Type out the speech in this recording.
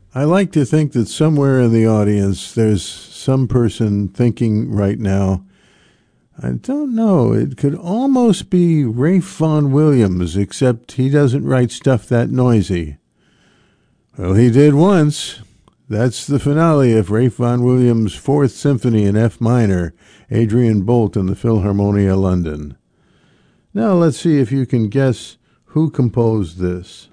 I like to think that somewhere in the audience there's some person thinking right now, I don't know, it could almost be Rafe Vaughan Williams, except he doesn't write stuff that noisy. Well, he did once. That's the finale of Rafe Vaughan Williams' Fourth Symphony in F minor, Adrian Bolt and the Philharmonia London. Now let's see if you can guess who composed this.